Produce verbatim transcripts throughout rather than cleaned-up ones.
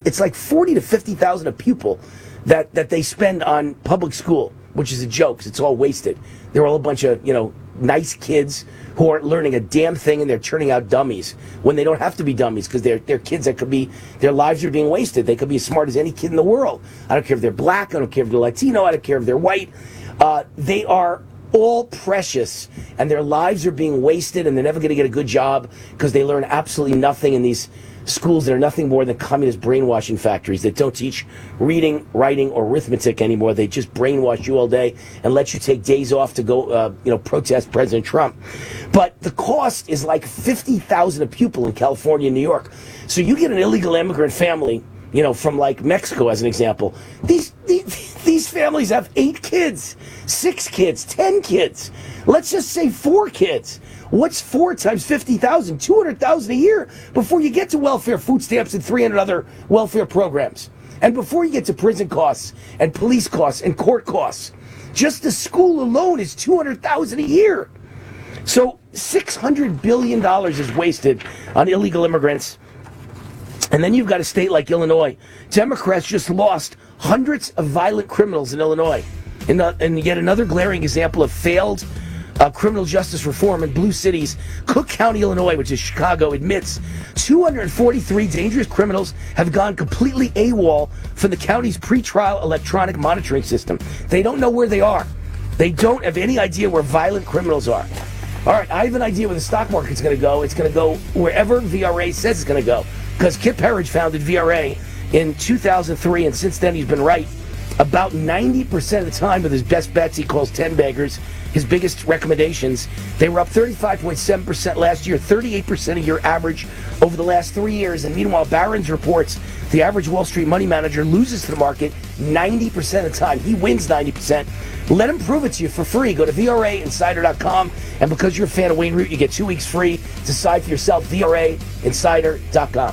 it's like forty to fifty thousand a pupil that, that they spend on public school, which is a joke. It's all wasted. They're all a bunch of, you know, nice kids who aren't learning a damn thing, and they're turning out dummies when they don't have to be dummies, because they're, they're kids that could be, their lives are being wasted. They could be as smart as any kid in the world. I don't care if they're black. I don't care if they're Latino. I don't care if they're white. Uh, they are all precious, and their lives are being wasted, and they're never going to get a good job because they learn absolutely nothing in these schools that are nothing more than communist brainwashing factories that don't teach reading, writing, or arithmetic anymore. They just brainwash you all day and let you take days off to go, uh, you know, protest President Trump. But the cost is like fifty thousand a pupil in California and New York. So you get an illegal immigrant family, you know, from like Mexico as an example. These, these these families have eight kids, six kids, ten kids. Let's just say four kids. What's four times fifty thousand? two hundred thousand a year before you get to welfare, food stamps, and three hundred other welfare programs. And before you get to prison costs and police costs and court costs. Just the school alone is two hundred thousand a year. So six hundred billion dollars is wasted on illegal immigrants. And then you've got a state like Illinois. Democrats just lost hundreds of violent criminals in Illinois. And, uh, and yet another glaring example of failed uh, criminal justice reform in blue cities. Cook County, Illinois, which is Chicago, admits two hundred forty-three dangerous criminals have gone completely AWOL from the county's pretrial electronic monitoring system. They don't know where they are. They don't have any idea where violent criminals are. All right, I have an idea where the stock market's going to go. It's going to go wherever V R A says it's going to go. Because Kip Herridge founded V R A in two thousand three, and since then he's been right about ninety percent of the time with his best bets. He calls ten baggers his biggest recommendations. They were up thirty-five point seven percent last year, thirty-eight percent a year average over the last three years. And meanwhile, Barron's reports the average Wall Street money manager loses to the market ninety percent of the time. He wins ninety percent. Let him prove it to you for free. Go to V R A insider dot com, and because you're a fan of Wayne Root, you get two weeks free. Decide for yourself, V R A insider dot com.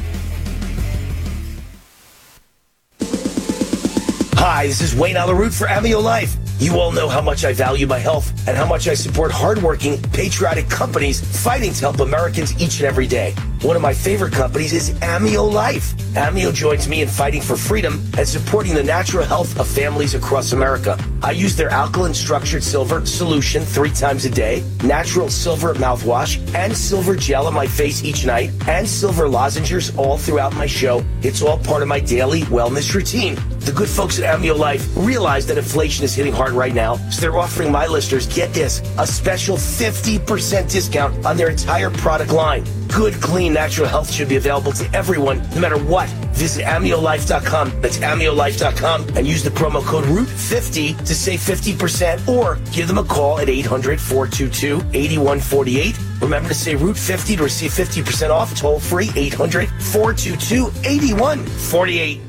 Hi, this is Wayne Allyn Root for Amio Life. You all know how much I value my health and how much I support hardworking, patriotic companies fighting to help Americans each and every day. One of my favorite companies is Amio Life. Amio joins me in fighting for freedom and supporting the natural health of families across America. I use their alkaline structured silver solution three times a day, natural silver mouthwash, and silver gel on my face each night, and silver lozenges all throughout my show. It's all part of my daily wellness routine. The good folks at Amio Life realize that inflation is hitting hard right now, so they're offering my listeners, get this, a special fifty percent discount on their entire product line. Good, clean, natural health should be available to everyone, no matter what. Visit amio life dot com. That's amio life dot com, and use the promo code root fifty to save fifty percent, or give them a call at eight hundred, four two two, eight one four eight. Remember to say root fifty to receive fifty percent off. Toll free, eight hundred, four two two, eight one four eight.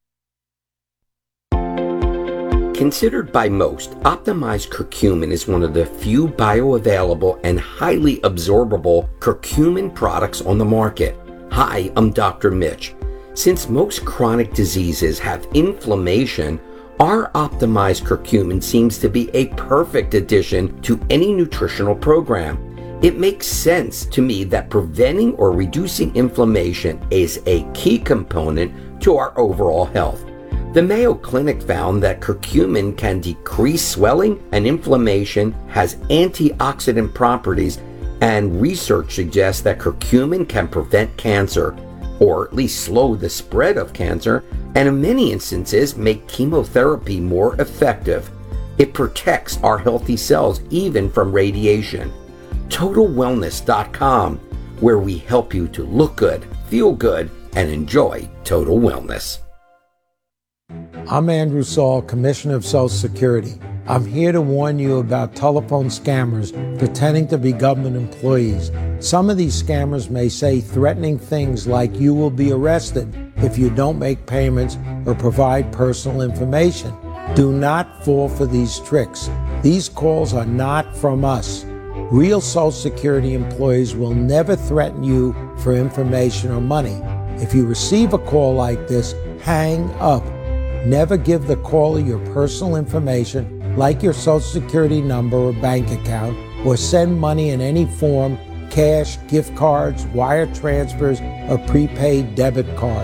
Considered by most, optimized curcumin is one of the few bioavailable and highly absorbable curcumin products on the market. Hi, I'm Doctor Mitch. Since most chronic diseases have inflammation, our optimized curcumin seems to be a perfect addition to any nutritional program. It makes sense to me that preventing or reducing inflammation is a key component to our overall health. The Mayo Clinic found that curcumin can decrease swelling and inflammation, has antioxidant properties, and research suggests that curcumin can prevent cancer, or at least slow the spread of cancer, and in many instances make chemotherapy more effective. It protects our healthy cells even from radiation. total wellness dot com, where we help you to look good, feel good, and enjoy total wellness. I'm Andrew Saul, Commissioner of Social Security. I'm here to warn you about telephone scammers pretending to be government employees. Some of these scammers may say threatening things like you will be arrested if you don't make payments or provide personal information. Do not fall for these tricks. These calls are not from us. Real Social Security employees will never threaten you for information or money. If you receive a call like this, hang up. Never give the caller your personal information, like your Social Security number or bank account, or send money in any form, cash, gift cards, wire transfers, or prepaid debit cards.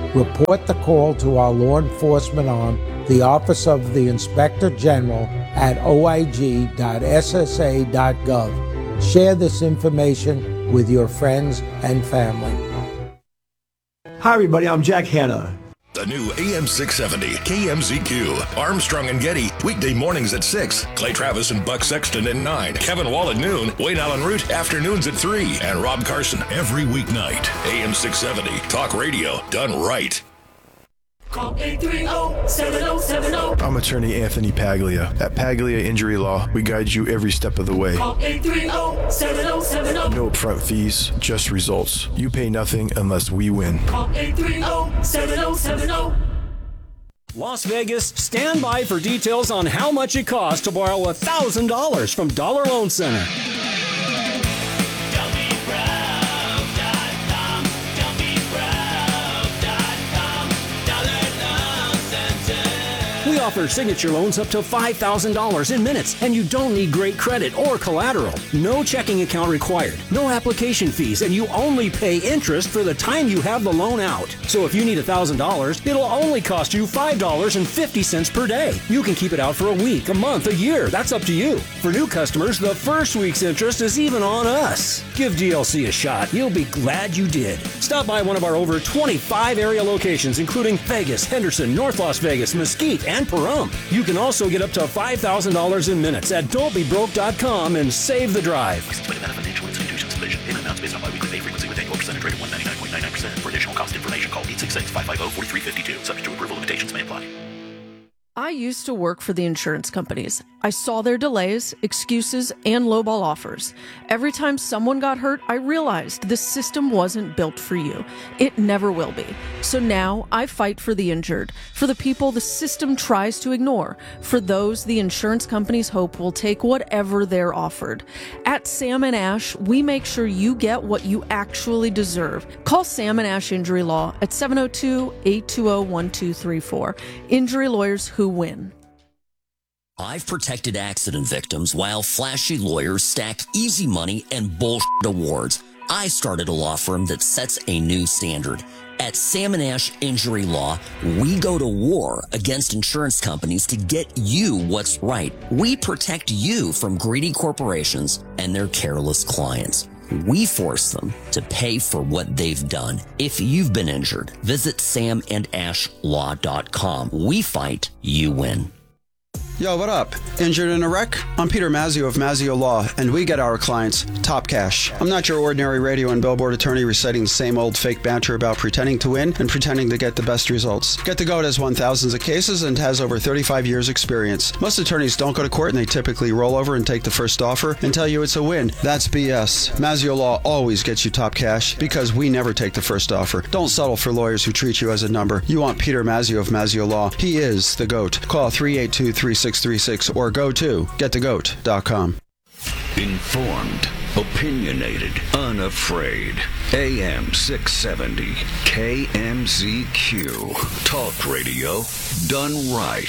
report the call to our law enforcement arm, the Office of the Inspector General, at o i g dot s s a dot gov. Share this information with your friends and family. Hi, everybody. I'm Jack Hanna. The new A M six seventy K M Z Q. Armstrong and Getty, weekday mornings at six. Clay Travis and Buck Sexton at nine. Kevin Wall at noon. Wayne Allen Root, afternoons at three. And Rob Carson every weeknight. A M six seventy, talk radio done right. Call eight three zero, seven zero seven zero. I'm attorney Anthony Paglia. At Paglia Injury Law, we guide you every step of the way. Call eight three zero, seven zero seven zero. No upfront fees, just results. You pay nothing unless we win. Call eight three zero, seven zero seven zero. Las Vegas, stand by for details on how much it costs to borrow one thousand dollars from Dollar Loan Center. We offer signature loans up to five thousand dollars in minutes, and you don't need great credit or collateral. No checking account required, no application fees, and you only pay interest for the time you have the loan out. So if you need one thousand dollars, it'll only cost you five dollars and fifty cents per day. You can keep it out for a week, a month, a year. That's up to you. For new customers, the first week's interest is even on us. Give D L C a shot. You'll be glad you did. Stop by one of our over twenty-five area locations, including Vegas, Henderson, North Las Vegas, Mesquite, and Pahrump. You can also get up to five thousand dollars in minutes at don't be broke dot com and save the drive. Financial institutions division. Payment amounts based on biweekly pay frequency with annual percentage rate of one hundred ninety-nine point nine nine percent. For additional cost information, call eight six six, five five zero, four three five two. Subject to approval, limitations may apply. I used to work for the insurance companies. I saw their delays, excuses, and lowball offers. Every time someone got hurt, I realized this system wasn't built for you. It never will be. So now I fight for the injured, for the people the system tries to ignore, for those the insurance companies hope will take whatever they're offered. At Sam and Ash, we make sure you get what you actually deserve. Call Sam and Ash Injury Law at seven oh two, eight two oh, one two three four. Injury lawyers who win. I've protected accident victims while flashy lawyers stack easy money and bullshit awards. I started a law firm that sets a new standard. At Sam and Ash Injury Law, we go to war against insurance companies to get you what's right. We protect you from greedy corporations and their careless clients. We force them to pay for what they've done. If you've been injured, visit sam and ash law dot com. We fight, you win. Yo, what up? Injured in a wreck? I'm Peter Mazzio of Mazzio Law, and we get our clients top cash. I'm not your ordinary radio and billboard attorney reciting the same old fake banter about pretending to win and pretending to get the best results. Get the Goat has won thousands of cases and has over thirty-five years experience. Most attorneys don't go to court and they typically roll over and take the first offer and tell you it's a win. That's B S. Mazzio Law always gets you top cash because we never take the first offer. Don't settle for lawyers who treat you as a number. You want Peter Mazzio of Mazzio Law. He is the Goat. Call three eight two, three six three six or go to get the goat dot com. Informed, opinionated, unafraid. A M six seventy K M Z Q. Talk radio done right.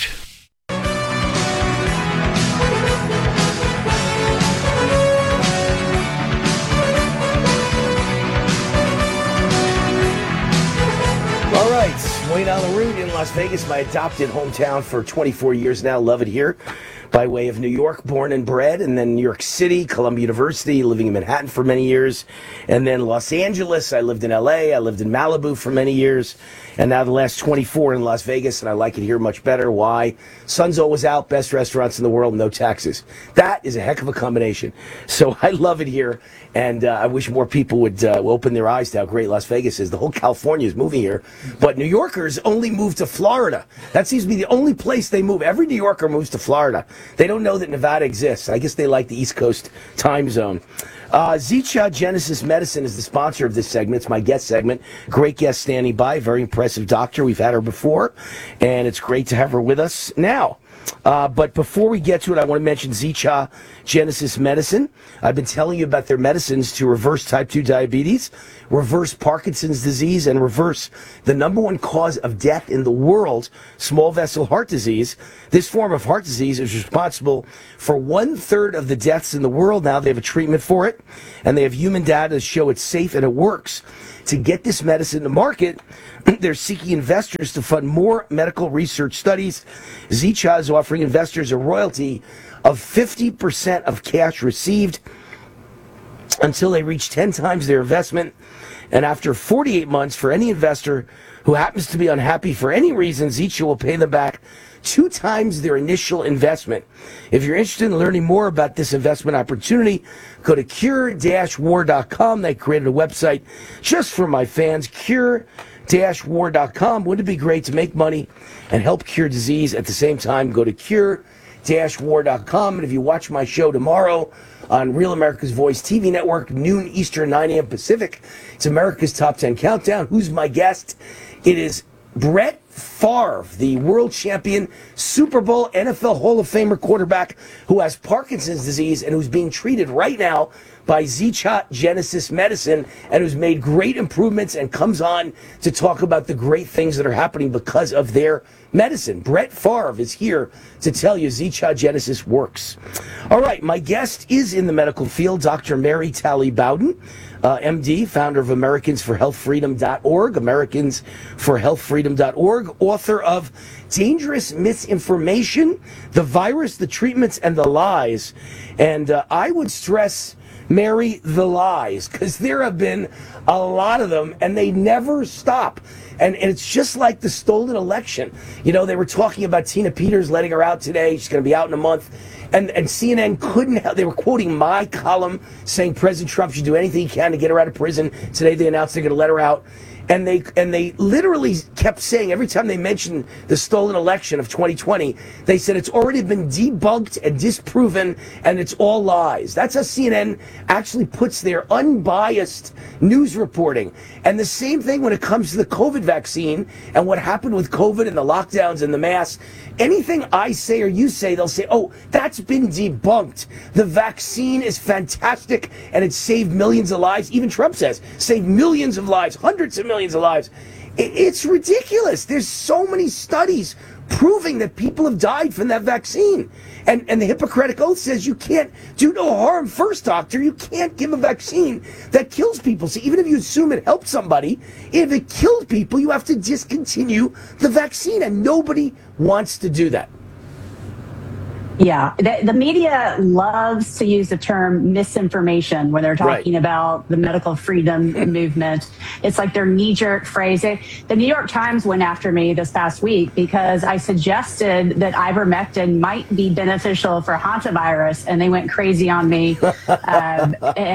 All right, Wayne Allen Root in Las Vegas, my adopted hometown for twenty-four years now. Love it here. By way of New York, born and bred, and then New York City, Columbia University, living in Manhattan for many years, and then Los Angeles. I lived in L A, I lived in Malibu for many years, and now the last twenty-four in Las Vegas, and I like it here much better. Why? Sun's always out, best restaurants in the world, no taxes. That is a heck of a combination. So I love it here, and uh, I wish more people would uh, open their eyes to how great Las Vegas is. The whole California is moving here, but New Yorkers only move to Florida. That seems to be the only place they move. Every New Yorker moves to Florida. They don't know that Nevada exists. I guess they like the East Coast time zone. Uh, Zicha Genesis Medicine is the sponsor of this segment. It's my guest segment. Great guest standing by. Very impressive doctor. We've had her before, and it's great to have her with us now. Uh, but before we get to it, I want to mention Zicha Genesis Medicine. I've been telling you about their medicines to reverse type two diabetes, reverse Parkinson's disease, and reverse the number one cause of death in the world, small vessel heart disease. This form of heart disease is responsible for one-third of the deaths in the world. Now they have a treatment for it, and they have human data to show it's safe and it works. To get this medicine to market, they're seeking investors to fund more medical research studies. Zicha is offering investors a royalty of fifty percent of cash received until they reach ten times their investment. And after forty-eight months, for any investor who happens to be unhappy for any reason, Zicha will pay them back two times their initial investment. If you're interested in learning more about this investment opportunity, go to cure dash war dot com. They created a website just for my fans, cure dash war dot com. Wouldn't it be great to make money and help cure disease at the same time? Go to cure dash war dot com. And if you watch my show tomorrow on Real America's Voice T V network, noon Eastern, nine a.m. Pacific, it's America's Top ten Countdown. Who's my guest? It is Brett Favre, the world champion, Super Bowl, N F L Hall of Famer quarterback who has Parkinson's disease and who's being treated right now by Zicha Genesis Medicine and who's made great improvements and comes on to talk about the great things that are happening because of their medicine. Brett Favre is here to tell you Zicha Genesis works. All right, my guest is in the medical field, Doctor Mary Talley Bowden, uh, M D, founder of Americans for Health Freedom dot org, Americans for Health Freedom dot org, author of Dangerous Misinformation, The Virus, the Treatments, and the Lies. And uh, I would stress, Mary, the lies, because there have been a lot of them, and they never stop. And, and it's just like the stolen election. You know, they were talking about Tina Peters letting her out today. She's going to be out in a month. And, and C N N couldn't help. They were quoting my column saying President Trump should do anything he can to get her out of prison. Today they announced they're going to let her out. And they and they literally kept saying, every time they mentioned the stolen election of twenty twenty, they said it's already been debunked and disproven, and it's all lies. That's how C N N actually puts their unbiased news reporting. And the same thing when it comes to the COVID vaccine and what happened with COVID and the lockdowns and the masks. Anything I say or you say, they'll say, oh, that's been debunked. The vaccine is fantastic, and it saved millions of lives. Even Trump says, saved millions of lives, hundreds of millions of lives. It's ridiculous. There's so many studies proving that people have died from that vaccine. And, and the Hippocratic Oath says you can't do no harm first, doctor. You can't give a vaccine that kills people. So even if you assume it helped somebody, if it killed people, you have to discontinue the vaccine. And nobody wants to do that. Yeah, the, the media loves to use the term misinformation when they're talking right. about the medical freedom movement. It's like their knee-jerk phrase. It, the New York Times went after me this past week because I suggested that ivermectin might be beneficial for hantavirus, and they went crazy on me. um,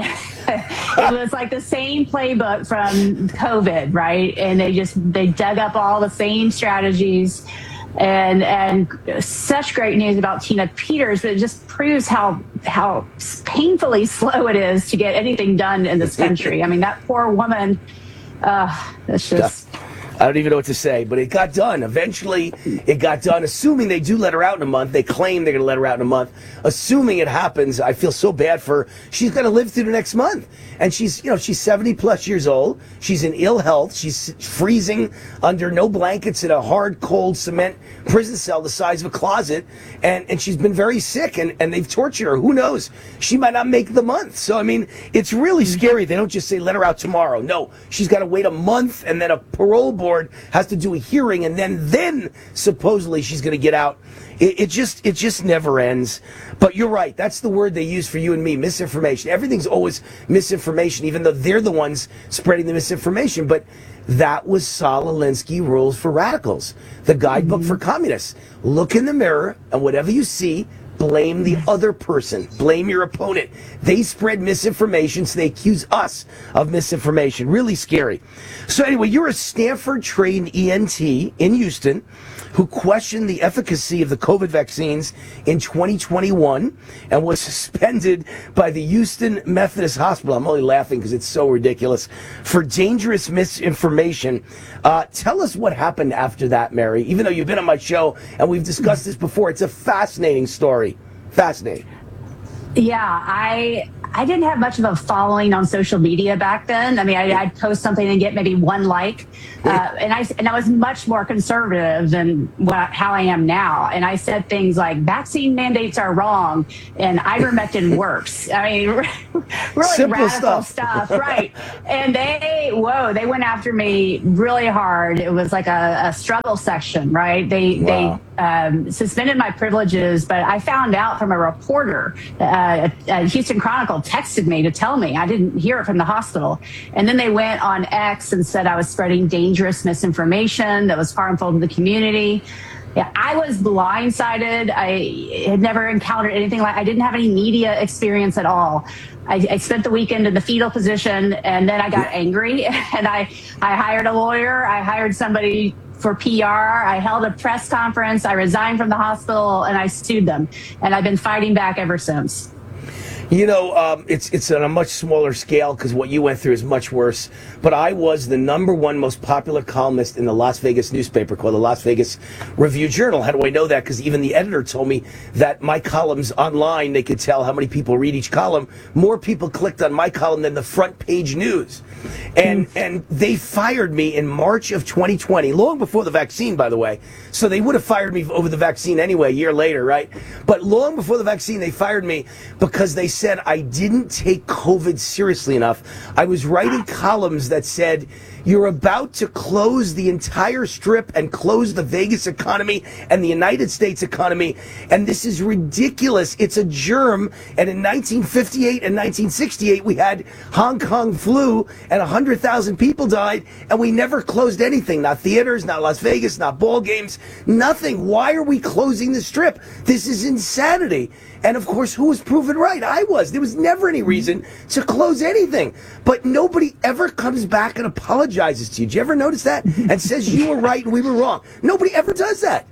it was like the same playbook from COVID, right? And they just they dug up all the same strategies. And and such great news about Tina Peters, but it just proves how how painfully slow it is to get anything done in this country. I mean, that poor woman, uh, it's just... I don't even know what to say, but it got done. Eventually, it got done. Assuming they do let her out in a month. They claim they're going to let her out in a month. Assuming it happens, I feel so bad for her. She's going to live through the next month. And she's, you know, she's seventy plus years old. She's in ill health. She's freezing under no blankets in a hard, cold cement prison cell the size of a closet. And, and she's been very sick, and, and they've tortured her. Who knows? She might not make the month. So, I mean, it's really scary. They don't just say, let her out tomorrow. No, she's got to wait a month, and then a parole board has to do a hearing, and then then supposedly she's going to get out. It, it just it just never ends. But you're right. That's the word they use for you and me, misinformation. Everything's always misinformation, even though they're the ones spreading the misinformation. But that was Saul Alinsky Rules for Radicals, the guidebook mm-hmm. for communists. Look in the mirror, and whatever you see, blame the other person. Blame your opponent. They spread misinformation, so they accuse us of misinformation. Really scary. So anyway, you're a Stanford-trained E N T in Houston who questioned the efficacy of the COVID vaccines in twenty twenty-one and was suspended by the Houston Methodist Hospital. I'm only laughing because it's so ridiculous. For dangerous misinformation. Uh, tell us what happened after that, Mary. Even though you've been on my show and we've discussed this before, it's a fascinating story. Fascinating. Yeah, I I didn't have much of a following on social media back then. I mean, I, I'd post something and get maybe one like, uh, and I and I was much more conservative than what, how I am now. And I said things like vaccine mandates are wrong, and ivermectin works. I mean, really Simple radical stuff. stuff, right? And they, whoa, they went after me really hard. It was like a, a struggle section, right? They Wow. they. Um, suspended my privileges, but I found out from a reporter, uh, uh, Houston Chronicle texted me to tell me. I didn't hear it from the hospital. And then they went on X and said I was spreading dangerous misinformation that was harmful to the community. Yeah, I was blindsided. I had never encountered anything like, I didn't have any media experience at all. I, I spent the weekend in the fetal position, and then I got angry, and I, I hired a lawyer. I hired somebody for P R. I held a press conference. I resigned from the hospital, and I sued them. And I've been fighting back ever since. You know, um, it's it's on a much smaller scale because what you went through is much worse. But I was the number one most popular columnist in the Las Vegas newspaper called the Las Vegas Review-Journal. How do I know that? Because even the editor told me that my columns online, they could tell how many people read each column. More people clicked on my column than the front page news. And and they fired me in March of twenty twenty, long before the vaccine, by the way. So they would have fired me over the vaccine anyway, a year later, right? But long before the vaccine, they fired me because they said I didn't take COVID seriously enough. I was writing columns that said, you're about to close the entire strip and close the Vegas economy and the United States economy. And this is ridiculous. It's a germ. And in nineteen fifty-eight and nineteen sixty-eight, we had Hong Kong flu and one hundred thousand people died. And we never closed anything. Not theaters, not Las Vegas, not ball games, nothing. Why are we closing the strip? This is insanity. And of course, who was proven right? I was. There was never any reason to close anything. But nobody ever comes back and apologizes to you. Did you ever notice that? And says you were right and we were wrong. Nobody ever does that.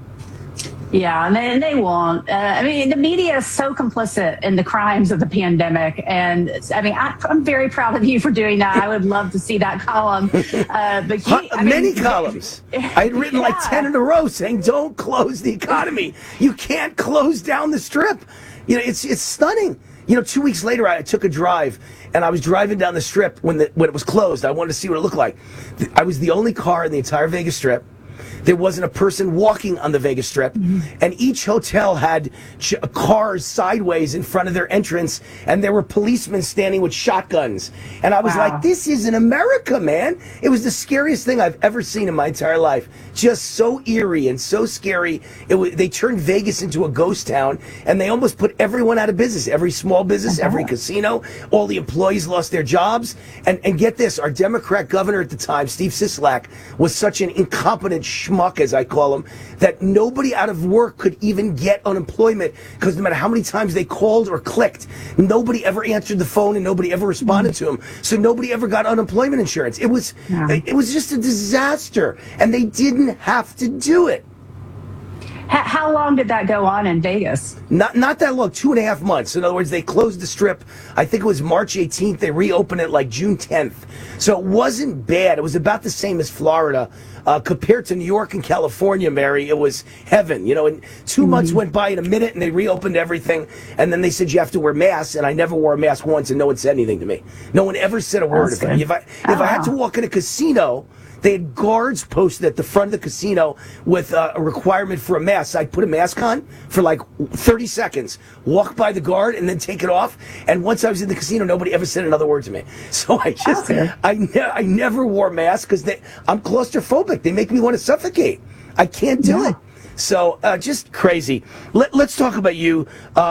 Yeah, and they, and they won't. Uh, I mean, the media is so complicit in the crimes of the pandemic. And I mean, I, I'm very proud of you for doing that. I would love to see that column. Uh, but you, I Many mean, columns. I had written yeah. like ten in a row saying, don't close the economy. You can't close down the strip. You know, it's it's stunning. You know, two weeks later, I took a drive, and I was driving down the strip when the, when it was closed. I wanted to see what it looked like. I was the only car in the entire Vegas Strip. There wasn't a person walking on the Vegas Strip, mm-hmm. and each hotel had ch- cars sideways in front of their entrance, and there were policemen standing with shotguns. And I was wow. like, this isn't America, man. It was the scariest thing I've ever seen in my entire life. Just so eerie and so scary. It w- they turned Vegas into a ghost town, and they almost put everyone out of business. Every small business, uh-huh. every casino, all the employees lost their jobs. And, and get this, our Democrat governor at the time, Steve Sisolak, was such an incompetent schmuck, as I call him, that nobody out of work could even get unemployment because no matter how many times they called or clicked, nobody ever answered the phone and nobody ever responded to him. So nobody ever got unemployment insurance. It was yeah. it was just a disaster, and they didn't have to do it. How long did that go on in Vegas? Not not that long, two and a half months. In other words, they closed the strip, I think it was March eighteenth. They reopened it like June tenth. So it wasn't bad. It was about the same as Florida. Uh, compared to New York and California, Mary, it was heaven. You know, and two mm-hmm. months went by in a minute, and they reopened everything. And then they said you have to wear masks, and I never wore a mask once, and no one said anything to me. No one ever said a word of it. If I if oh. I had to walk in a casino, they had guards posted at the front of the casino with uh, a requirement for a mask. I'd put a mask on for like thirty seconds, walk by the guard, and then take it off. And once I was in the casino, nobody ever said another word to me. So I just, okay. I, ne- I never wore masks because I'm claustrophobic. They make me want to suffocate. I can't do yeah. it. So uh, just crazy. Let, let's talk about you. Um,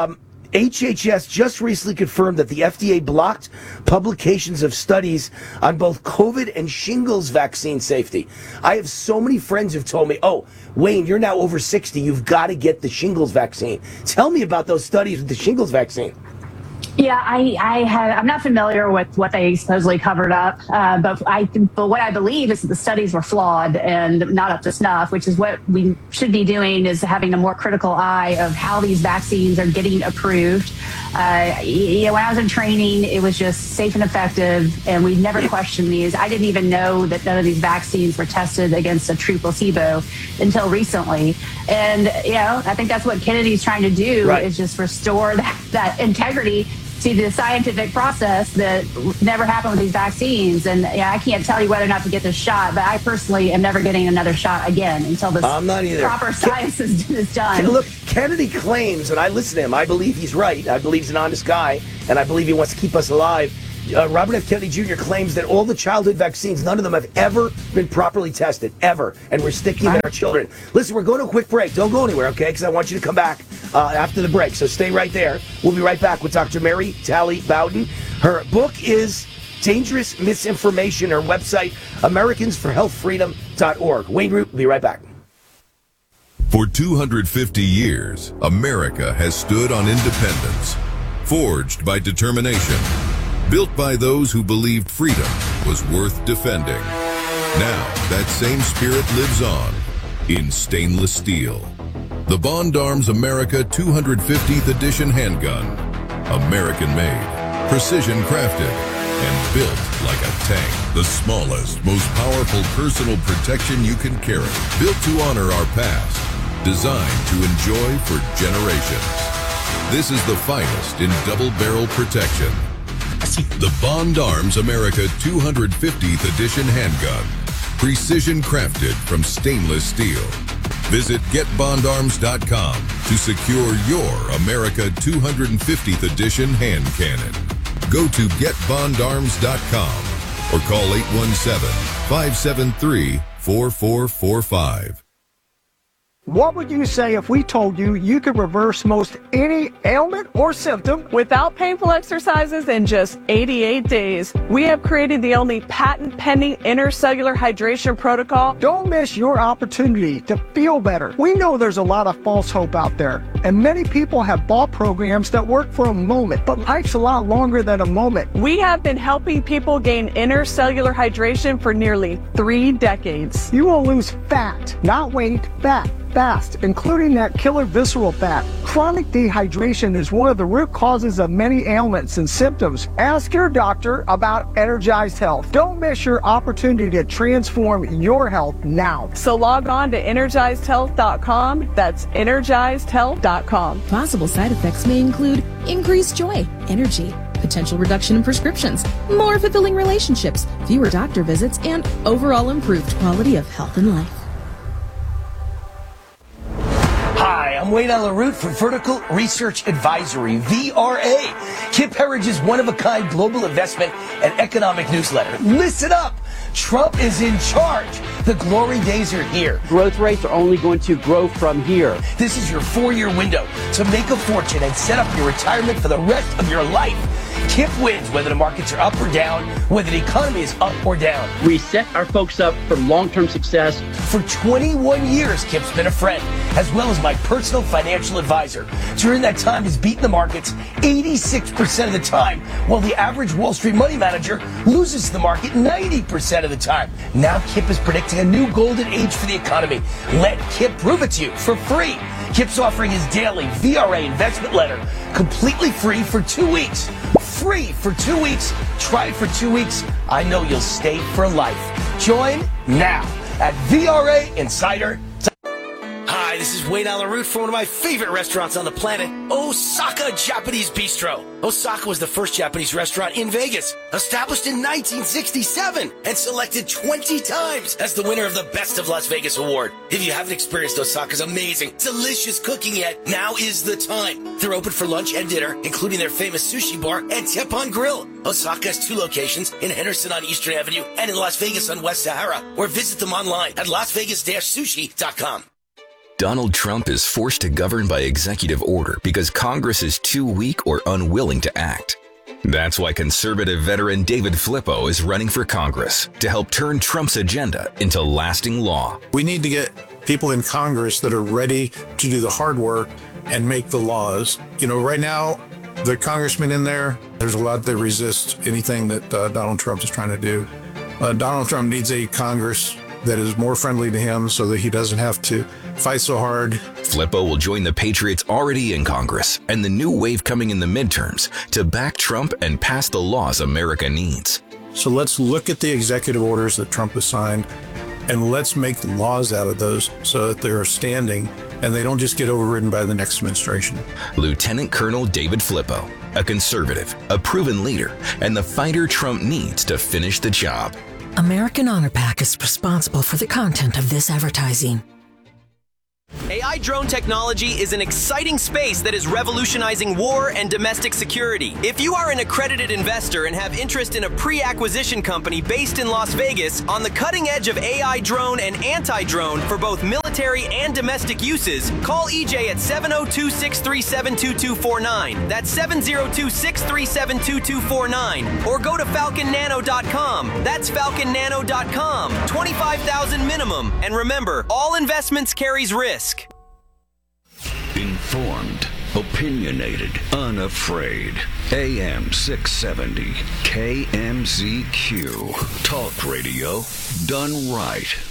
H H S just recently confirmed that the F D A blocked publications of studies on both COVID and shingles vaccine safety. I have so many friends who've told me, oh, Wayne, you're now over sixty. You've got to get the shingles vaccine. Tell me about those studies with the shingles vaccine. Yeah, I, I have, I'm not familiar with what they supposedly covered up, uh, but I, but what I believe is that the studies were flawed and not up to snuff, which is what we should be doing, is having a more critical eye of how these vaccines are getting approved. Uh, you know, when I was in training, it was just safe and effective, and we never questioned these. I didn't even know that none of these vaccines were tested against a true placebo until recently. And, you know, I think that's what Kennedy's trying to do, right, is just restore that, that integrity to the scientific process that never happened with these vaccines. And yeah, I can't tell you whether or not to get this shot, but I personally am never getting another shot again until this I'm not either. proper science Ken- is, is done. Look, Kennedy claims, and I listen to him, I believe he's right. I believe he's an honest guy, and I believe he wants to keep us alive. Uh, Robert F. Kennedy Junior claims that all the childhood vaccines, none of them have ever been properly tested, ever, and we're sticking them in our children. Listen, we're going to a quick break. Don't go anywhere, okay, because I want you to come back uh, after the break, so stay right there. We'll be right back with Doctor Mary Talley Bowden. Her book is Dangerous Misinformation. Her website, Americans for Health Freedom dot org. Wayne Root will be right back. For two hundred fifty years, America has stood on independence, forged by determination, built by those who believed freedom was worth defending. Now, that same spirit lives on in stainless steel. The Bond Arms America two hundred fiftieth Edition handgun. American-made, precision-crafted, and built like a tank. The smallest, most powerful personal protection you can carry. Built to honor our past. Designed to enjoy for generations. This is the finest in double-barrel protection. The Bond Arms America two hundred fiftieth Edition handgun. Precision crafted from stainless steel. Visit get bond arms dot com to secure your America two hundred fiftieth Edition hand cannon. Go to get bond arms dot com or call eight one seven, five seven three, four four four five. What would you say if we told you you could reverse most any ailment or symptom without painful exercises in just eighty-eight days? We have created the only patent-pending intercellular hydration protocol. Don't miss your opportunity to feel better. We know there's a lot of false hope out there, and many people have bought programs that work for a moment, but life's a lot longer than a moment. We have been helping people gain intercellular hydration for nearly three decades. You will lose fat, not weight, fat. Fast, including that killer visceral fat. Chronic dehydration is one of the root causes of many ailments and symptoms. Ask your doctor about Energized Health. Don't miss your opportunity to transform your health now. So log on to energized health dot com. That's energized health dot com. Possible side effects may include increased joy, energy, potential reduction in prescriptions, more fulfilling relationships, fewer doctor visits, and overall improved quality of health and life. Hi, I'm Wayne Allen Root from Vertical Research Advisory, V R A, Kip Herrige's one-of-a-kind global investment and economic newsletter. Listen up! Trump is in charge. The glory days are here. Growth rates are only going to grow from here. This is your four-year window to make a fortune and set up your retirement for the rest of your life. Kip wins whether the markets are up or down, whether the economy is up or down. We set our folks up for long-term success. For twenty-one years, Kip's been a friend, as well as my personal financial advisor. During that time, he's beaten the markets eighty-six percent of the time, while the average Wall Street money manager loses to the market ninety percent of the time. Now Kip is predicting a new golden age for the economy. Let Kip prove it to you for free. Kip's offering his daily V R A investment letter completely free for two weeks. Free for two weeks. Try it for two weeks. I know you'll stay for life. Join now at V R A Insider. Hi, this is Wayne Allen Root from one of my favorite restaurants on the planet, Osaka Japanese Bistro. Osaka was the first Japanese restaurant in Vegas, established in nineteen sixty-seven and selected twenty times as the winner of the Best of Las Vegas award. If you haven't experienced Osaka's amazing, delicious cooking yet, now is the time. They're open for lunch and dinner, including their famous sushi bar and Teppanyaki Grill. Osaka has two locations, in Henderson on Eastern Avenue and in Las Vegas on West Sahara, or visit them online at las vegas dash sushi dot com. Donald Trump is forced to govern by executive order because Congress is too weak or unwilling to act. That's why conservative veteran David Flippo is running for Congress to help turn Trump's agenda into lasting law. We need to get people in Congress that are ready to do the hard work and make the laws. You know, right now, the congressmen in there, there's a lot that resist anything that uh, Donald Trump is trying to do. Uh, Donald Trump needs a Congress that is more friendly to him so that he doesn't have to fight so hard. Flippo will join the Patriots already in Congress and the new wave coming in the midterms to back Trump and pass the laws America needs. So let's look at the executive orders that Trump has signed and let's make laws out of those so that they're standing and they don't just get overridden by the next administration. Lieutenant Colonel David Flippo, a conservative, a proven leader, and the fighter Trump needs to finish the job. American Honor Pack is responsible for the content of this advertising. A I drone technology is an exciting space that is revolutionizing war and domestic security. If you are an accredited investor and have interest in a pre-acquisition company based in Las Vegas on the cutting edge of A I drone and anti-drone for both military and domestic uses, call E J at seven oh two, six three seven, two two four nine. That's seven oh two, six three seven, two two four nine. Or go to falcon nano dot com. That's falcon nano dot com. twenty-five thousand minimum. And remember, all investments carries risk. Informed, opinionated, unafraid. A M six seventy, K M Z Q. Talk radio done right.